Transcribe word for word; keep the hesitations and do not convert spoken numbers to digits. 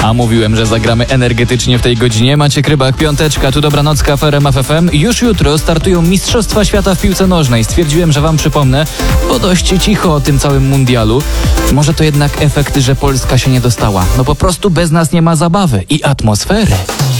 A mówiłem, że zagramy energetycznie w tej godzinie. Maciek Rybak, piąteczka, tu Dobranocka w R M F F M. Już jutro startują Mistrzostwa Świata w piłce nożnej. Stwierdziłem, że wam przypomnę, bo dość cicho o tym całym mundialu. Może to jednak efekt, że Polska się nie dostała. No po prostu bez nas nie ma zabawy i atmosfery.